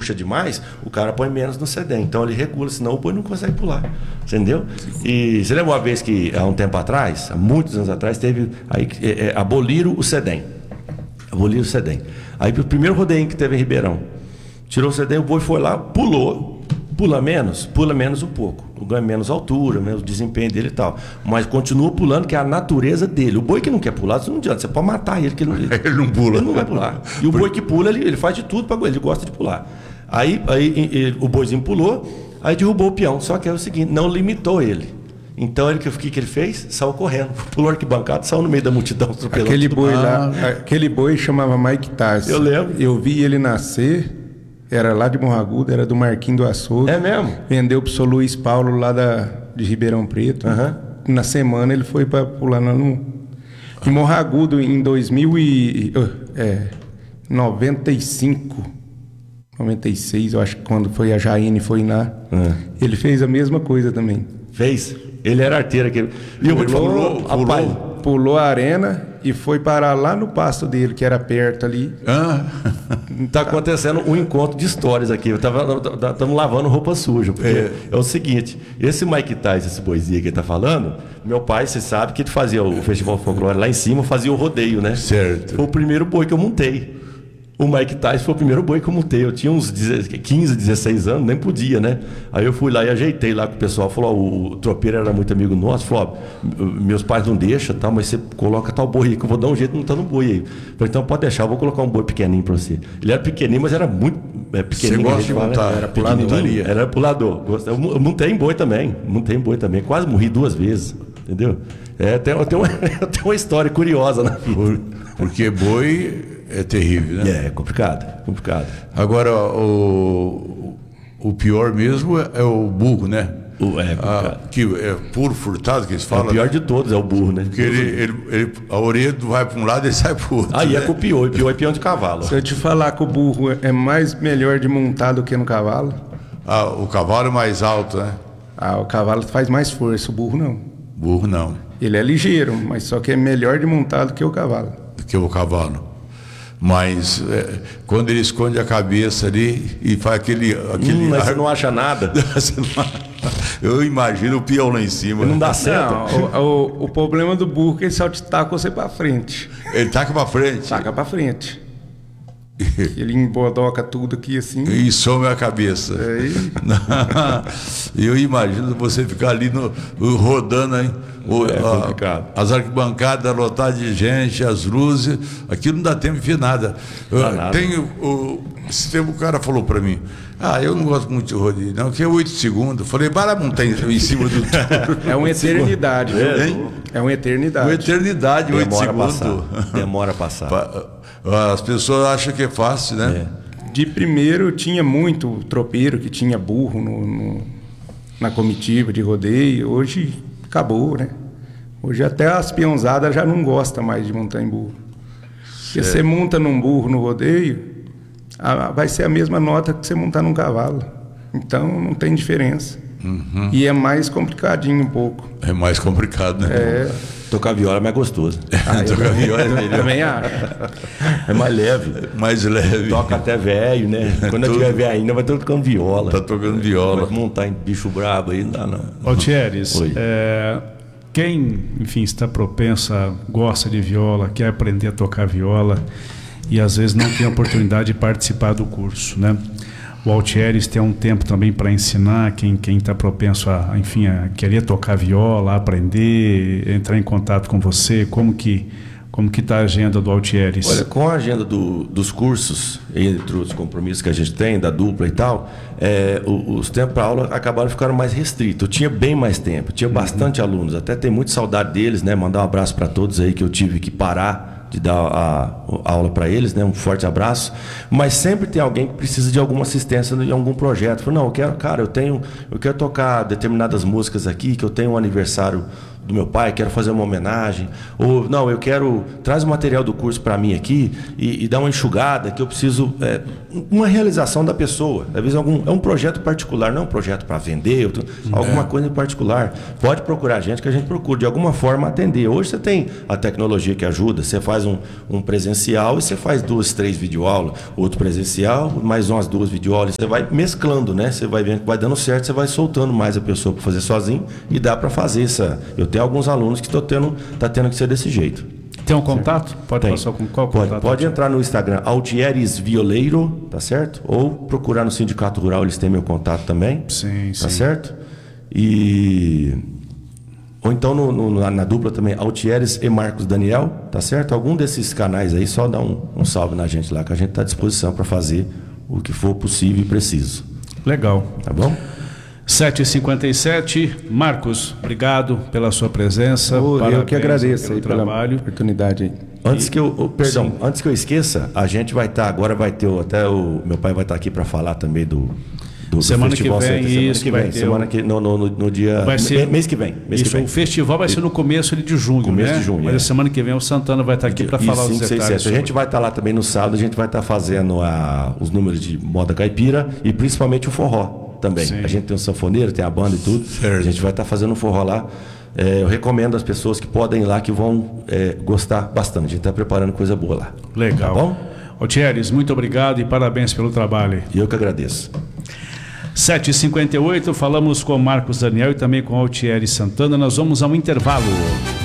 puxa demais, o cara põe menos no sedém. Então ele regula, senão o boi não consegue pular. Entendeu? E você lembra uma vez que, há um tempo atrás, há muitos anos atrás, teve aí, aboliram o sedém. Aboliram o sedém. Aí o primeiro rodeio que teve em Ribeirão, tirou o sedém, o boi foi lá, pula menos um pouco. Ganha menos altura, menos desempenho dele e tal. Mas continua pulando, que é a natureza dele. O boi que não quer pular, você não adianta, você pode matar ele, que ele não pula. Ele não vai pular. E o boi que pula, ele faz de tudo para ele gosta de pular. Aí o boizinho pulou, aí derrubou o peão. Só que é o seguinte, não limitou ele. Então o que ele fez? Saiu correndo, pulou arquibancada, saiu no meio da multidão, atropelando. Aquele boi chamava Mike Tyson. Eu lembro. Eu vi ele nascer. Era lá de Morro Agudo, era do Marquinhos do Açougue. É mesmo? Vendeu pro seu Luiz Paulo lá de Ribeirão Preto. Uhum. Na semana ele foi para pular em Morro Agudo em 95, 96, eu acho que quando foi a Jaine foi lá. Ele fez a mesma coisa também. Fez? Ele era arteiro aquele. E pulou a arena e foi parar lá no pasto dele, que era perto ali. Tá acontecendo um encontro de histórias aqui. Estamos lavando roupa suja. Porque é o seguinte: esse Mike Tyson, esse boizinho que ele tá falando, meu pai, você sabe que ele fazia o Festival Folclore lá em cima, fazia o rodeio, né? Certo. Foi o primeiro boi que eu montei. O Mike Tyson foi o primeiro boi que eu montei. Eu tinha uns 15, 16 anos, nem podia, né? Aí eu fui lá e ajeitei lá com o pessoal. Falou, o tropeiro era muito amigo nosso. Falou, meus pais não deixam, tá, mas você coloca tal boi aí, que eu vou dar um jeito montando um boi aí. Falei, então pode deixar, eu vou colocar um boi pequenininho pra você. Ele era pequenininho, mas era muito pequenininho. Você gosta de montar, né? Era pulador. Era pulador. Eu montei em boi também. Quase morri 2 vezes, entendeu? Eu tenho uma história curiosa na vida. Porque boi é terrível, né? É complicado. Agora, o pior mesmo é o burro, né? Que é puro furtado, que eles falam. O pior de todos é o burro, né? Porque a orelha vai para um lado e sai para o outro. Aí é com o pior é peão de cavalo. Se eu te falar que o burro é melhor de montar do que no cavalo. O cavalo é mais alto, né? O cavalo faz mais força, o burro não. Burro não. Ele é ligeiro, mas só que é melhor de montar do que o cavalo. Mas quando ele esconde a cabeça ali e faz aquele mas você não acha nada. Eu imagino o peão lá em cima. Não dá certo. Não, o problema do burro é que ele só te taca você pra frente. Ele taca pra frente? Taca pra frente. Ele embodoca tudo aqui assim. E some a cabeça. Eu imagino você ficar ali rodando, hein? Complicado. As arquibancadas lotadas de gente, as luzes, aquilo não dá tempo de ver nada. Esse tempo o cara falou para mim, eu não gosto muito de rodeio, não, que é 8 segundos. Eu falei, para montar em cima do touro. É uma eternidade, é uma eternidade. Uma eternidade, 8 segundos. Demora a passar. As pessoas acham que é fácil, né? De primeiro tinha muito tropeiro que tinha burro na comitiva de rodeio. Hoje acabou, né? Hoje até as peãozadas já não gostam mais de montar em burro. Porque você monta num burro no rodeio, vai ser a mesma nota que você montar num cavalo. Então não tem diferença. Uhum. E é mais complicadinho um pouco. É mais complicado, né? Tocar viola é mais gostoso. Tocar viola é melhor. Também acho. É mais leve. Mais leve. Toca até velho, né? Quando eu tiver velho ainda, vai estar tocando viola. Tá tocando viola. Vai montar em bicho brabo aí, não dá não. Altieres, quem, enfim, está propensa, gosta de viola, quer aprender a tocar viola e às vezes não tem a oportunidade de participar do curso, né? O Altieres tem um tempo também para ensinar quem está propenso a querer tocar viola, aprender, entrar em contato com você. Como que está a agenda do Altieres? Olha, com a agenda dos cursos, entre os compromissos que a gente tem, da dupla e tal, os tempos para aula acabaram ficando mais restritos. Eu tinha bem mais tempo, tinha bastante alunos, até tenho muita saudade deles, né? Mandar um abraço para todos aí que eu tive que parar de dar a aula para eles, né? Um forte abraço. Mas sempre tem alguém que precisa de alguma assistência em algum projeto. Falo, não, eu quero tocar determinadas músicas aqui, que eu tenho um aniversário do meu pai, quero fazer uma homenagem, ou não, eu quero, traz o material do curso para mim aqui e dá uma enxugada, que eu preciso, uma realização da pessoa, às vezes é um projeto particular, não é um projeto para vender, alguma coisa em particular, pode procurar a gente, que a gente procura de alguma forma atender. Hoje você tem a tecnologia que ajuda, você faz um presencial e você faz 2, 3 videoaulas, outro presencial, mais umas 2 videoaulas, você vai mesclando, né? Você vai vendo que vai dando certo, você vai soltando mais a pessoa para fazer sozinho e dá para fazer essa. Eu tenho alguns alunos que tá tendo que ser desse jeito. Tem um contato? Pode passar com qual contato? Pode entrar no Instagram, Altieres Violeiro, tá certo? Ou procurar no Sindicato Rural, eles têm meu contato também. Sim, tá certo? Ou então na dupla também, Altieres e Marcos Daniel, tá certo? Algum desses canais aí, só dá um salve na gente lá, que a gente está à disposição para fazer o que for possível e preciso. Legal. Tá bom? 7h57. Marcos, obrigado pela sua presença. Eu que agradeço pelo pela trabalho. oportunidade aí. Antes que eu esqueça, a gente vai estar, agora vai ter, meu pai vai estar aqui para falar também do semana festival. Semana que vem, no dia... mês que vem. O festival vai ser no começo de junho, começo né? de junho, mas a semana que vem o Santana vai estar aqui para falar os detalhes. A gente vai estar lá também no sábado, a gente vai estar fazendo os números de moda caipira e principalmente o forró também. Sim. A gente tem um sanfoneiro, tem a banda e tudo. Certo. A gente vai estar fazendo um forró lá. Eu recomendo às pessoas que podem ir lá, que vão gostar bastante. A gente está preparando coisa boa lá. Legal. Tá bom? Altieres, muito obrigado e parabéns pelo trabalho. E eu que agradeço. 7h58, falamos com Marcos Daniel e também com Altieres Santana. Nós vamos ao intervalo.